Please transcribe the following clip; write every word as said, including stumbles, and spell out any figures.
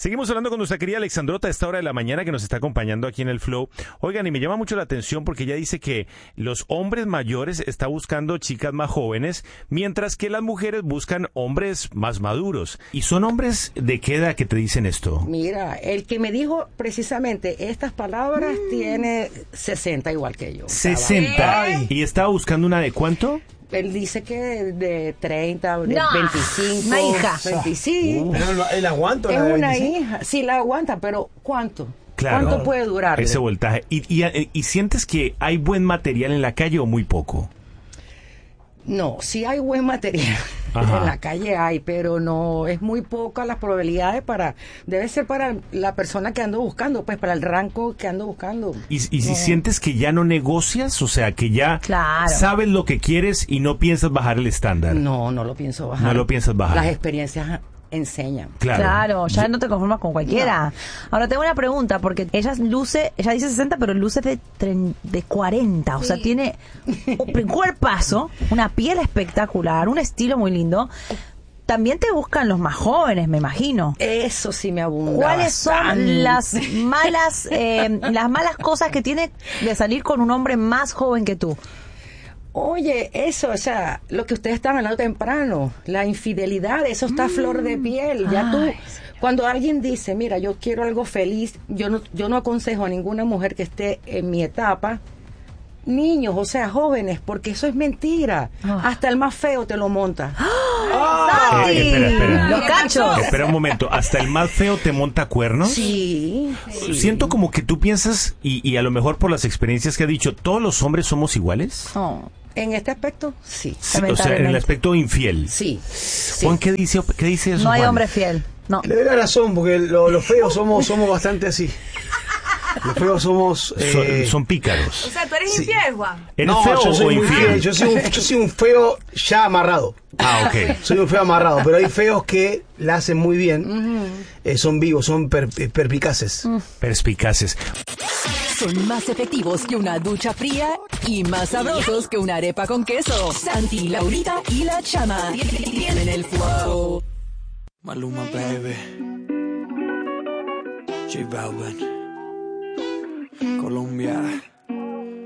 Seguimos hablando con nuestra querida Alexandrota a esta hora de la mañana que nos está acompañando aquí en el Flow. Oigan, y me llama mucho la atención porque ella dice que los hombres mayores están buscando chicas más jóvenes, mientras que las mujeres buscan hombres más maduros. ¿Y son hombres de qué edad que te dicen esto? Mira, el que me dijo precisamente estas palabras mm. tiene sesenta igual que yo. ¿sesenta? ¿Eh? ¿Y estaba buscando una de cuánto? Él dice que de treinta, de no, veinticinco. Una hija. veinticinco. Uh, pero él aguanta. Es una hija. Sí, la aguanta, pero ¿cuánto? Claro. ¿Cuánto puede durar? Ese voltaje. ¿Y, y, ¿Y sientes que hay buen material en la calle o muy poco? No, sí hay buen material. Ajá. En la calle hay, pero no, es muy poca las probabilidades para, debe ser para la persona que ando buscando, pues para el rango que ando buscando. ¿Y, y si no. sientes que ya no negocias? O sea, que ya claro. sabes lo que quieres y no piensas bajar el estándar. No, no lo pienso bajar. No lo piensas bajar. Las experiencias enseñan. Claro, claro, ya no te conformas con cualquiera. No. Ahora tengo una pregunta, porque ella luce, ella dice sesenta, pero luce de, de cuarenta, o sí. sea, tiene un cuerpazo, una piel espectacular, un estilo muy lindo. También te buscan los más jóvenes, me imagino. Eso sí me abunda. ¿Cuáles bastante. son las malas, eh, las malas cosas que tiene de salir con un hombre más joven que tú? Oye, eso, o sea, lo que ustedes estaban hablando temprano, la infidelidad, eso está a flor de piel. Ya tú, cuando alguien dice, mira, yo quiero algo feliz, yo no, yo no aconsejo a ninguna mujer que esté en mi etapa, niños, o sea, jóvenes, porque eso es mentira. Oh. Hasta el más feo te lo monta. ¡Oh! Eh, espera, espera. Los cachos. Espera un momento, ¿hasta el más feo te monta cuernos? Sí. sí. Siento como que tú piensas, y, y a lo mejor por las experiencias que ha dicho, ¿todos los hombres somos iguales? Oh. En este aspecto, sí. sí o sea, en el aspecto infiel. Sí. Juan, ¿qué dice, qué dice eso, No hay Juan? hombre fiel. No. Le doy la razón, porque lo, los feos somos, somos bastante así. Los feos somos... Eh... Son, son pícaros. O sea, tú eres sí. infiel, Juan. ¿Eres no, feo yo soy o muy infiel? fiel. Yo soy, un, yo soy un feo ya amarrado. Ah, ok. Soy un feo amarrado, pero hay feos que la hacen muy bien. Uh-huh. eh, son vivos, son per, perpicaces. Uh. Perspicaces. Son más efectivos que una ducha fría y más sabrosos que una arepa con queso. Santi, Laurita y la Chama tienen el flow. Maluma, baby. J Balvin. Colombia.